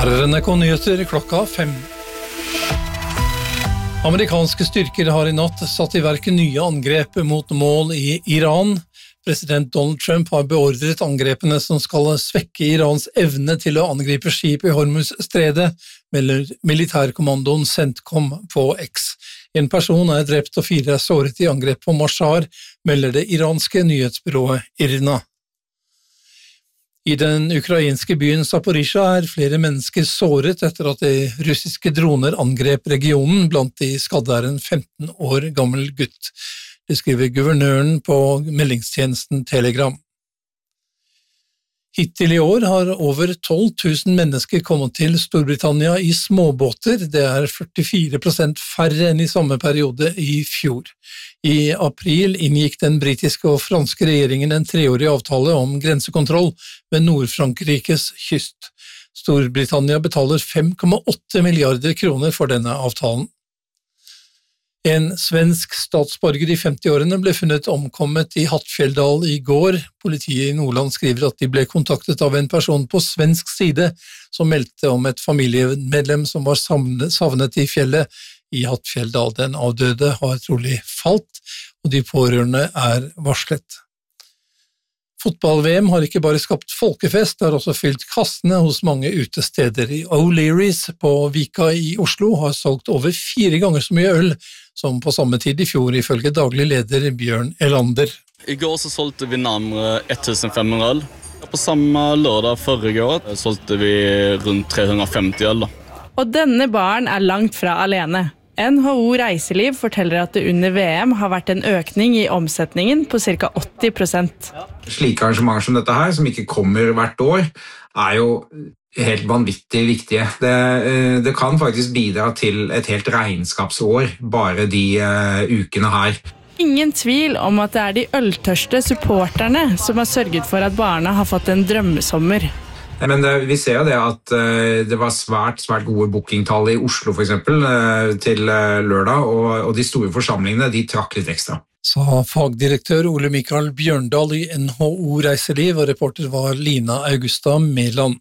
Her er NRK-nyheter klokka 5. Amerikanske styrker har i natt satt i verk nye angrep mot mål i Iran. President Donald Trump har beordret angrepene som skal svekke Irans evne til å angripe skip i Hormuz-stredet, melder militærkommandoen CENTCOM på X. En person er drept og 4 er såret i angrep på Mashhad, melder det iranske nyhetsbyrået IRNA. I den ukrainske byen Zaporizjzja er flere mennesker såret etter at de russiske droner angrep regionen. Blant de skadde er en 15 år gammel gutt. Det skriver guvernøren på meldingstjenesten Telegram. Hittil i år har over 12 000 mennesker kommet til Storbritannia i småbåter. Det er 44% færre enn i samme periode i fjor. I april inngikk den britiske og franske regjeringen en 3-årig avtale om grensekontroll ved Nord-Frankrikes kyst. Storbritannia betaler 5,8 milliarder kroner for denne avtalen. En svensk statsborger i 50-årene ble funnet omkommet i Hattfjelldal i går. Politiet i Nordland skriver at de ble kontaktet av en person på svensk side som meldte om et familiemedlem som var savnet i fjellet i Hattfjelldal. Den avdøde har trolig falt, og de pårørende er varslet. Fotball-VM har ikke bare skapt folkefest, det har også fylt kassene hos mange utesteder. I O'Learys på Vika i Oslo har solgt over 4 ganger så mye øl som på samme tid i fjor, ifølge daglig leder Bjørn Elander. I går så solgte vi nærmere 1500 øl. På samme lørdag forrige år solgte vi rundt 350 øl. Og denne baren er langt fra alene. NHO Reiseliv forteller at det under VM har vært en økning i omsetningen på ca. 80%. Slike arrangementer som dette her, som ikke kommer hvert år, er jo helt vanvittig viktige. Det kan faktisk bidra til et helt regnskapsår, bare de ukene her. Ingen tvil om at det er de øltørste supporterne som har sørget for at barna har fått en drømmesommer. Men vi ser jo det at det var svært gode bookingtall i Oslo for eksempel til lørdag, og de store forsamlingene de trakk litt ekstra. Sa fagdirektør Ole Mikael Bjørndal i NHO Reiseliv, og reporter var Lina Augusta Meland.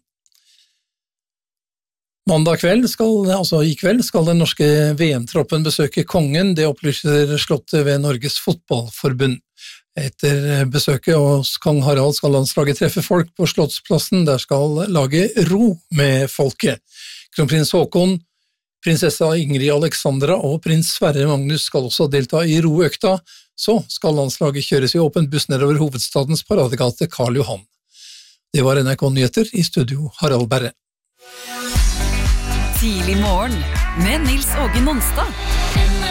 Mandag kveld, i kveld, skal den norske VM-troppen besøke kongen. Det opplyser slottet ved Norges Fotballforbund. Etter besøket hos kong Harald skal landslaget treffe folk på Slottsplassen. Der skal laget ro med folket. Kronprins Haakon, prinsessa Ingrid Alexandra og prins Sverre Magnus skal også delta i roøkta. Så skal landslaget kjøres i åpen buss nedover hovedstadens paradegate Karl Johan. Det var NRK Nyheter, i studio Harald Berre. Tidlig morgen med Nils Åge Nonstad.